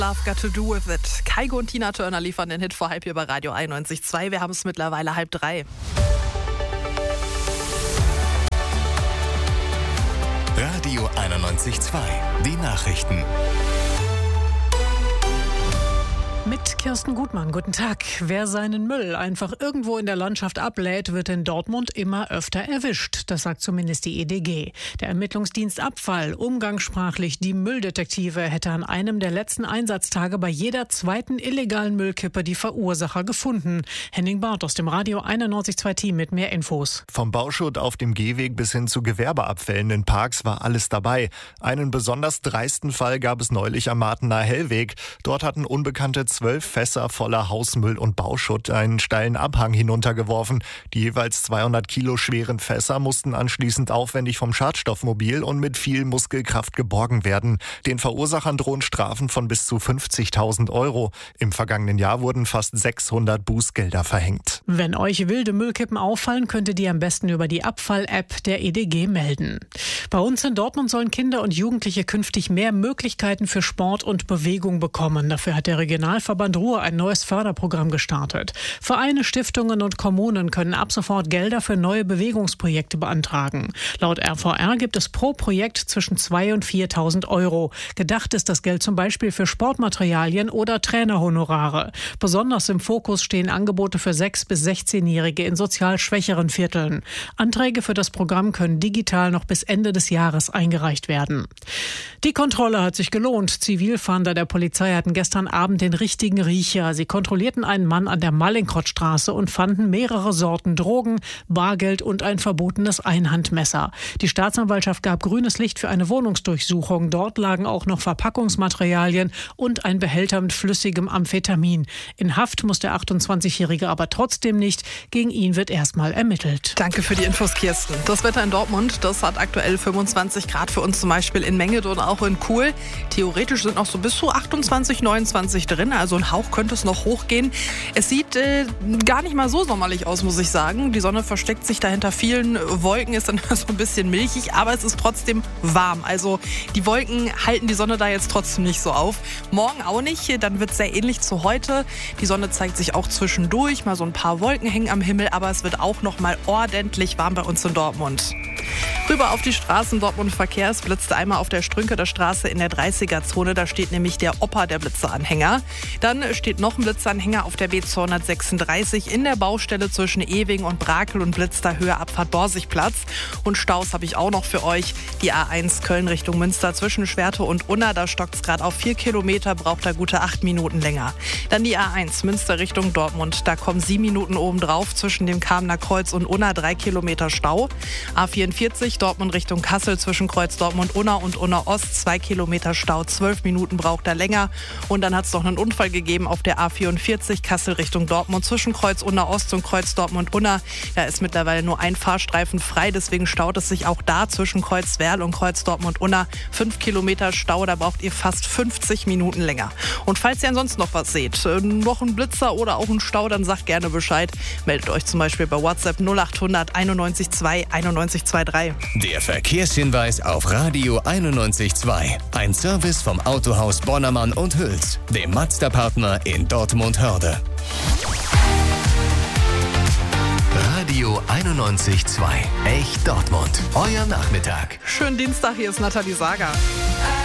Love Got To Do With It. Kaigo und Tina Turner liefern den Hit vor halb hier bei Radio 91.2. Wir haben es mittlerweile 2:30. Radio 91.2. Die Nachrichten. Mit Kirsten Gutmann, guten Tag. Wer seinen Müll einfach irgendwo in der Landschaft ablädt, wird in Dortmund immer öfter erwischt. Das sagt zumindest die EDG. Der Ermittlungsdienst Abfall, umgangssprachlich die Mülldetektive, hätte an einem der letzten Einsatztage bei jeder zweiten illegalen Müllkippe die Verursacher gefunden. Henning Barth aus dem Radio 91.2 Team mit mehr Infos. Vom Bauschutt auf dem Gehweg bis hin zu Gewerbeabfällen in Parks war alles dabei. Einen besonders dreisten Fall gab es neulich am Martener Hellweg. Dort hatten Unbekannte 12 Fässer voller Hausmüll und Bauschutt einen steilen Abhang hinuntergeworfen. Die jeweils 200 Kilo schweren Fässer mussten anschließend aufwendig vom Schadstoffmobil und mit viel Muskelkraft geborgen werden. Den Verursachern drohen Strafen von bis zu 50.000 Euro. Im vergangenen Jahr wurden fast 600 Bußgelder verhängt. Wenn euch wilde Müllkippen auffallen, könnt ihr die am besten über die Abfall-App der EDG melden. Bei uns in Dortmund sollen Kinder und Jugendliche künftig mehr Möglichkeiten für Sport und Bewegung bekommen. Dafür hat der Regionalverband Ruhr ein neues Förderprogramm gestartet. Vereine, Stiftungen und Kommunen können ab sofort Gelder für neue Bewegungsprojekte beantragen. Laut RVR gibt es pro Projekt zwischen 2.000 und 4.000 Euro. Gedacht ist das Geld zum Beispiel für Sportmaterialien oder Trainerhonorare. Besonders im Fokus stehen Angebote für 6- bis 16-Jährige in sozial schwächeren Vierteln. Anträge für das Programm können digital noch bis Ende des Jahres eingereicht werden. Die Kontrolle hat sich gelohnt. Zivilfahnder der Polizei hatten gestern Abend den richtigen Riecher. Sie kontrollierten einen Mann an der Mallinckrodtstraße und fanden mehrere Sorten Drogen, Bargeld und ein verbotenes Einhandmesser. Die Staatsanwaltschaft gab grünes Licht für eine Wohnungsdurchsuchung. Dort lagen auch noch Verpackungsmaterialien und ein Behälter mit flüssigem Amphetamin. In Haft muss der 28-Jährige aber trotzdem nicht. Gegen ihn wird erstmal ermittelt. Danke für die Infos, Kirsten. Das Wetter in Dortmund, das hat aktuell 25 Grad für uns zum Beispiel in Menget und auch in Kuhl. Theoretisch sind noch so bis zu 28, 29 drin, also ein Hauch könnte es noch hochgehen. Es sieht gar nicht mal so sommerlich aus, muss ich sagen. Die Sonne versteckt sich da hinter vielen Wolken, ist dann so ein bisschen milchig, aber es ist trotzdem warm. Also die Wolken halten die Sonne da jetzt trotzdem nicht so auf. Morgen auch nicht, dann wird es sehr ähnlich zu heute. Die Sonne zeigt sich auch zwischendurch, mal so ein paar Wolken hängen am Himmel, aber es wird auch noch mal ordentlich warm bei uns in Dortmund. Rüber auf die Straßen Dortmund-Verkehr. Es blitzte einmal auf der Strünkener Straße in der 30er-Zone. Da steht nämlich der Opa, der Blitzeanhänger. Dann steht noch ein Blitzanhänger auf der B236 in der Baustelle zwischen Ewing und Brakel und blitzt da Höhe Abfahrt Borsigplatz. Und Staus habe ich auch noch für euch. Die A1 Köln Richtung Münster zwischen Schwerte und Unna. Da stockt es gerade auf 4 Kilometer, braucht da gute 8 Minuten länger. Dann die A1 Münster Richtung Dortmund. Da kommen 7 Minuten obendrauf zwischen dem Kamener Kreuz und Unna, 3 Kilometer Stau. A44 Dortmund Richtung Kassel zwischen Kreuz Dortmund Unna und Unna Ost, 2 Kilometer Stau, 12 Minuten braucht er länger. Und dann hat es noch einen Unfall gegeben auf der A44 Kassel Richtung Dortmund zwischen Kreuz Unna Ost und Kreuz Dortmund Unna. Da ist mittlerweile nur ein Fahrstreifen frei, deswegen staut es sich auch da zwischen Kreuz Werl und Kreuz Dortmund Unna. 5 Kilometer Stau, da braucht ihr fast 50 Minuten länger. Und falls ihr ansonsten noch was seht, noch ein Blitzer oder auch ein Stau, dann sagt gerne Bescheid. Meldet euch zum Beispiel bei WhatsApp 0800 91 2 91 23. Der Verkehrshinweis auf Radio 91.2. Ein Service vom Autohaus Bonnermann und Hüls, dem Mazda-Partner in Dortmund-Hörde. Radio 91.2. Echt Dortmund. Euer Nachmittag. Schönen Dienstag, hier ist Nathalie Sager.